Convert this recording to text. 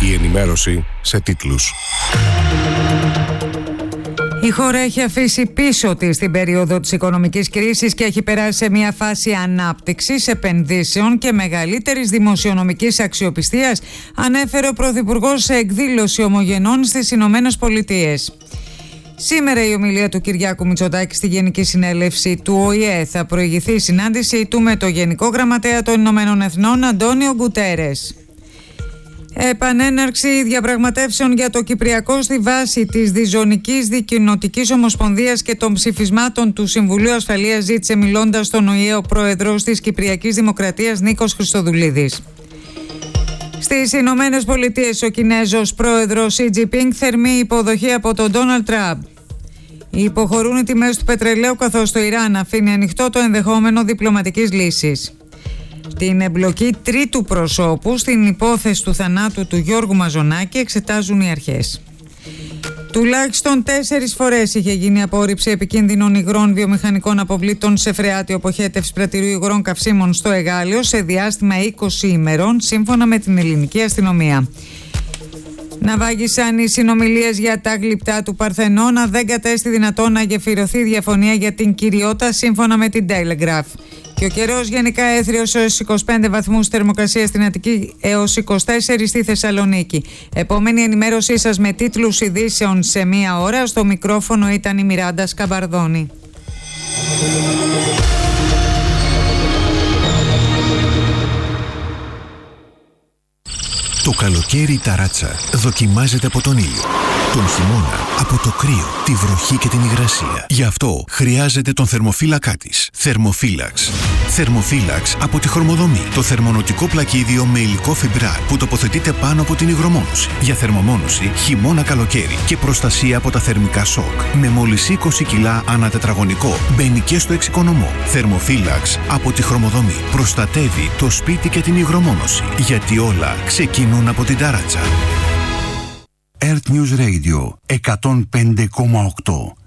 Η ενημέρωση σε τίτλους. Η χώρα έχει αφήσει πίσω της την περίοδο της οικονομικής κρίσης και έχει περάσει σε μια φάση ανάπτυξης, επενδύσεων και μεγαλύτερης δημοσιονομικής αξιοπιστίας, ανέφερε ο Πρωθυπουργός σε εκδήλωση ομογενών στις Ηνωμένες Πολιτείες. Σήμερα η ομιλία του Κυριάκου Μητσοτάκη στη Γενική Συνέλευση του ΟΗΕ θα προηγηθεί η συνάντησή του με το Γενικό Γραμματέα των Ηνωμένων Εθνών Αντώνιο Γκουτέρες. Επανέναρξη διαπραγματεύσεων για το Κυπριακό στη βάση της Διζωνικής Δικοινοτικής Ομοσπονδίας και των ψηφισμάτων του Συμβουλίου Ασφαλείας, ζήτησε μιλώντας στον ΟΗΕ ο πρόεδρος της Κυπριακής Δημοκρατίας Νίκος Χριστοδουλίδης. Στις Ηνωμένες Πολιτείες ο Κινέζος πρόεδρος Σι Τζινπίνγκ θερμή υποδοχή από τον Ντόναλντ Τραμπ. Υποχωρούν οι τιμές του πετρελαίου καθώς το Ιράν αφήνει ανοιχτό το ενδεχόμενο διπλωματικής λύσης. Την εμπλοκή τρίτου προσώπου στην υπόθεση του θανάτου του Γιώργου Μαζονάκη εξετάζουν οι αρχές. Τουλάχιστον 4 φορές είχε γίνει απόρριψη επικίνδυνων υγρών βιομηχανικών αποβλήτων σε φρεάτιο αποχέτευση πρατηρίου υγρών καυσίμων στο Εγάλειο σε διάστημα 20 ημερών, σύμφωνα με την ελληνική αστυνομία. Να βάγισαν οι συνομιλίες για τα γλυπτά του Παρθενώνα, δεν κατέστη δυνατόν να γεφυρωθεί διαφωνία για την κυριότητα, σύμφωνα με την Telegraph. Και ο καιρός γενικά έθριος έως 25 βαθμούς θερμοκρασία στην Αττική έως 24 στη Θεσσαλονίκη. Επόμενη ενημέρωσή σας με τίτλους ειδήσεων σε μία ώρα. Στο μικρόφωνο ήταν η Μιράντα Σκαμπαρδόνη. Το καλοκαίρι η ταράτσα δοκιμάζεται από τον ήλιο. Τον χειμώνα από το κρύο, τη βροχή και την υγρασία. Γι' αυτό χρειάζεται τον θερμοφύλακά της. Θερμοφύλαξ. Θερμοφύλαξ από τη Χρωμοδομή. Το θερμονοτικό πλακίδιο με υλικό φιμπράρ που τοποθετείται πάνω από την υγρομόνωση. Για θερμομόνωση χειμώνα-καλοκαίρι και προστασία από τα θερμικά σοκ. Με μόλις 20 κιλά ανά τετραγωνικό. Μπαίνει και στο εξοικονομό. Θερμοφύλαξ από τη Χρωμοδομή. Προστατεύει το σπίτι και την υγρομόνωση. Γιατί όλα ξεκινούν από την ταράτσα. Earth News Radio 105,8